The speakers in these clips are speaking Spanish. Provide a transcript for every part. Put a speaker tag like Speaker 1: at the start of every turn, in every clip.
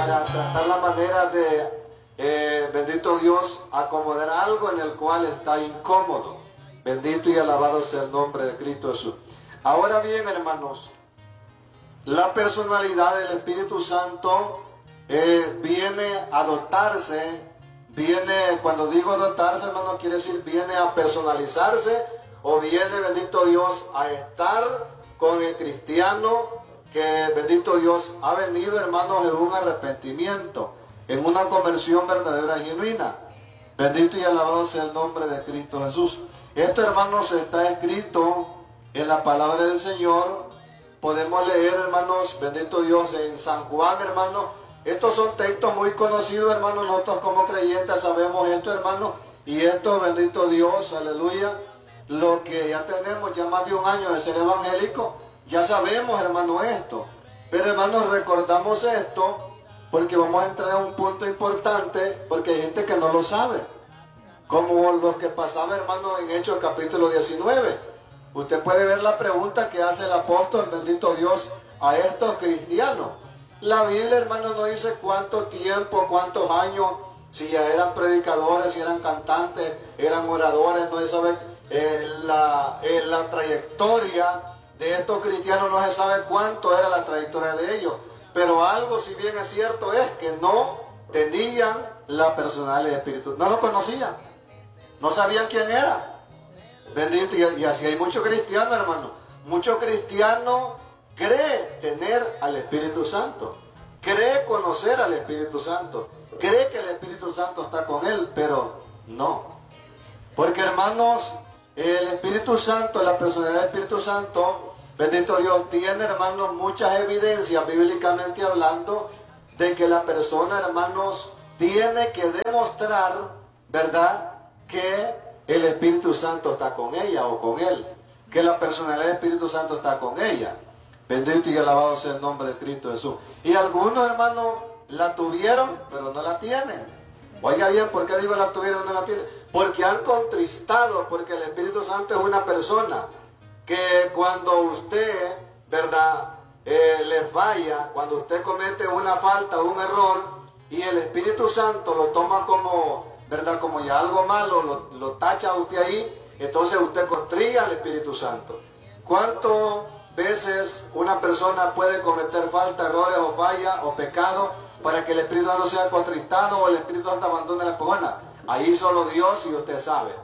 Speaker 1: para tratar la manera de, bendito Dios, acomodar algo en el cual está incómodo. Bendito y alabado sea el nombre de Cristo Jesús. Ahora bien, hermanos, la personalidad del Espíritu Santo viene a dotarse, cuando digo dotarse, hermano, quiere decir viene a personalizarse, o viene, bendito Dios, a estar con el cristiano que, bendito Dios, ha venido, hermanos, en un arrepentimiento, en una conversión verdadera y genuina. Bendito y alabado sea el nombre de Cristo Jesús. Esto, hermanos, está escrito en la palabra del Señor. Podemos leer, hermanos, bendito Dios, en San Juan, hermanos. Estos son textos muy conocidos, hermanos. Nosotros como creyentes sabemos esto, hermanos. Y esto, bendito Dios, aleluya. Lo que ya tenemos ya más de un año de ser evangélico, ya sabemos, hermanos, esto. Pero, hermanos, recordamos esto porque vamos a entrar a un punto importante, porque hay gente que no lo sabe. Como los que pasaban, hermanos, en Hechos capítulo 19. Usted puede ver la pregunta que hace el apóstol, bendito Dios, a estos cristianos. La Biblia, hermanos, no dice cuánto tiempo, cuántos años, si ya eran predicadores, si eran cantantes, eran oradores, no se sabe la trayectoria de estos cristianos, no se sabe cuánto era la trayectoria de ellos. Pero algo, si bien es cierto, es que no tenían la personalidad del Espíritu. No lo conocían, no sabían quién era. Bendito, y así hay muchos cristianos, hermano. Muchos cristianos creen tener al Espíritu Santo, cree conocer al Espíritu Santo, cree que el Espíritu Santo está con él, pero no. Porque, hermanos, el Espíritu Santo, la personalidad del Espíritu Santo, bendito Dios, tiene, hermanos, muchas evidencias, bíblicamente hablando, de que la persona, hermanos, tiene que demostrar, ¿verdad?, que el Espíritu Santo está con ella o con él, que la personalidad del Espíritu Santo está con ella. Bendito y alabado sea el nombre de Cristo Jesús. Y algunos, hermanos, la tuvieron, pero no la tienen. Oiga bien, ¿por qué digo la tuvieron y no la tienen? Porque han contristado, porque el Espíritu Santo es una persona que cuando usted, ¿verdad?, le falla, cuando usted comete una falta o un error, y el Espíritu Santo lo toma como, ¿verdad?, como ya algo malo, lo tacha a usted ahí, entonces usted contrilla al Espíritu Santo. ¿Cuántas veces una persona puede cometer falta, errores o falla o pecado para que el Espíritu Santo sea contristado o el Espíritu Santo abandone la persona? Ahí solo Dios y usted sabe.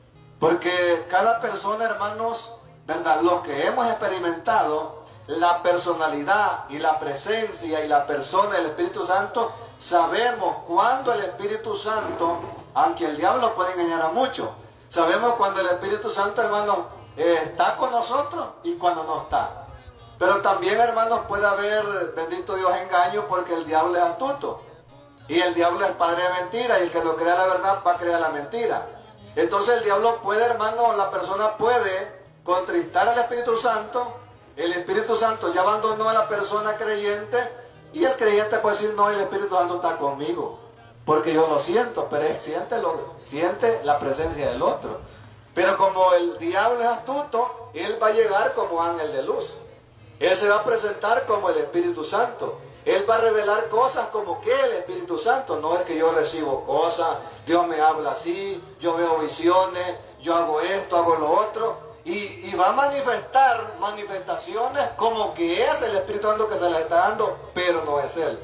Speaker 1: Porque cada persona, hermanos, ¿verdad?, los que hemos experimentado la personalidad y la presencia y la persona del Espíritu Santo, sabemos cuando el Espíritu Santo, aunque el diablo puede engañar a muchos, sabemos cuando el Espíritu Santo, hermanos, está con nosotros y cuando no está. Pero también, hermanos, puede haber, bendito Dios, engaño, porque el diablo es astuto. Y el diablo es padre de mentira, y el que no crea la verdad va a creer la mentira. Entonces el diablo puede, hermano, la persona puede contristar al Espíritu Santo. El Espíritu Santo ya abandonó a la persona creyente, y el creyente puede decir, no, el Espíritu Santo está conmigo, porque yo lo siento, pero él siente la presencia del otro. Pero como el diablo es astuto, él va a llegar como ángel de luz. Él se va a presentar como el Espíritu Santo. Él va a revelar cosas como que el Espíritu Santo. No es que yo recibo cosas, Dios me habla así, yo veo visiones, yo hago esto, hago lo otro. Y va a manifestar manifestaciones como que es el Espíritu Santo que se les está dando, pero no es Él.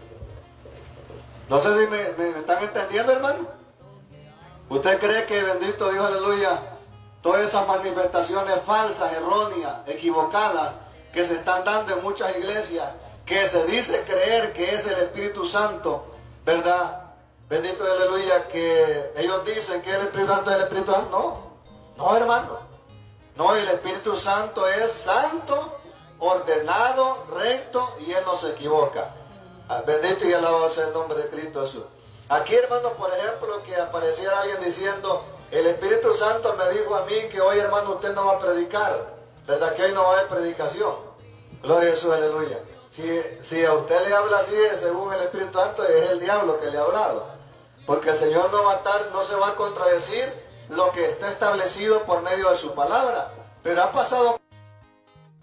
Speaker 1: No sé si me están entendiendo, hermano. ¿Usted cree que, bendito Dios, aleluya, todas esas manifestaciones falsas, erróneas, equivocadas, que se están dando en muchas iglesias, que se dice creer que es el Espíritu Santo, ¿verdad? Bendito Dios, aleluya, que ellos dicen que el Espíritu Santo es el Espíritu Santo. No, hermano. No, el Espíritu Santo es santo, ordenado, recto, y Él no se equivoca. Bendito y alabado sea el nombre de Cristo Jesús. Aquí, hermanos, por ejemplo, que apareciera alguien diciendo, el Espíritu Santo me dijo a mí que hoy, hermano, usted no va a predicar, ¿verdad? Que hoy no va a haber predicación. Gloria a Jesús, aleluya. Si a usted le habla así, según el Espíritu Santo, es el diablo que le ha hablado. Porque el Señor no se va a contradecir lo que está establecido por medio de su palabra. Pero ha pasado